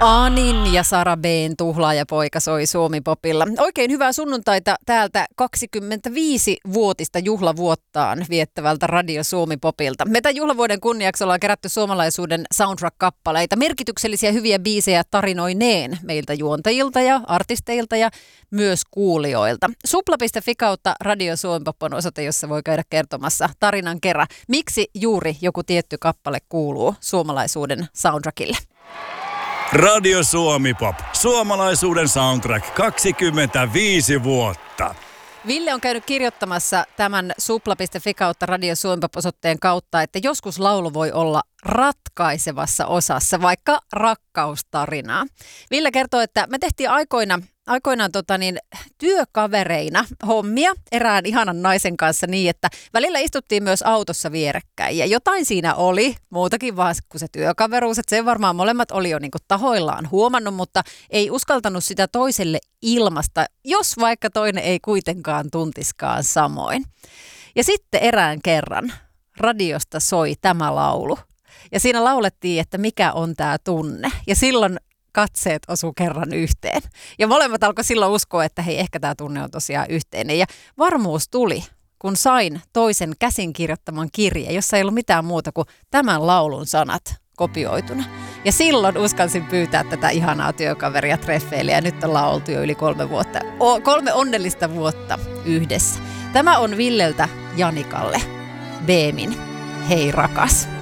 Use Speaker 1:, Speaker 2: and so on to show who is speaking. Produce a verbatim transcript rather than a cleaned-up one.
Speaker 1: Anin ja Sara B:n Tuhlaajapoika soi Suomi-popilla. Oikein hyvää sunnuntaita täältä kaksikymmentäviisivuotista juhlavuottaan viettävältä Radio Suomi-popilta. Me tämän juhlavuoden kunniaksi ollaan kerätty suomalaisuuden soundtrack-kappaleita, merkityksellisiä hyviä biisejä tarinoineen meiltä juontajilta ja artisteilta ja myös kuulijoilta. Supla piste fi kautta Radio Suomi-pop on osoite, jossa voi käydä kertomassa tarinan kerran, miksi juuri joku tietty kappale kuuluu suomalaisuuden soundtrackille.
Speaker 2: Radio Suomi Pop. Suomalaisuuden soundtrack kaksikymmentäviisi vuotta.
Speaker 1: Ville on käynyt kirjoittamassa tämän supla piste fi kautta Radio Suomi Pop -osoitteen kautta, että joskus laulu voi olla ratkaisevassa osassa, vaikka rakkaustarinaa. Ville kertoo, että me tehtiin aikoina, aikoinaan tota niin, työkavereina hommia erään ihanan naisen kanssa niin, että välillä istuttiin myös autossa vierekkäin. Ja jotain siinä oli, muutakin vaan kuin se työkaveruus, että sen varmaan molemmat oli jo niin kuin tahoillaan huomannut, mutta ei uskaltanut sitä toiselle ilmasta, jos vaikka toinen ei kuitenkaan tuntiskaan samoin. Ja sitten erään kerran radiosta soi tämä laulu. Ja siinä laulettiin, että mikä on tämä tunne. Ja silloin katseet osu kerran yhteen. Ja molemmat alkoi silloin uskoa, että hei, ehkä tämä tunne on tosiaan yhteinen. Ja varmuus tuli, kun sain toisen käsin kirjoittaman kirjeen, jossa ei ollut mitään muuta kuin tämän laulun sanat kopioituna. Ja silloin uskalsin pyytää tätä ihanaa työkaveria treffeille. Ja nyt ollaan oltu jo yli kolme vuotta. O, kolme onnellista vuotta yhdessä. Tämä on Villeltä Janikalle Beemin Hei rakas.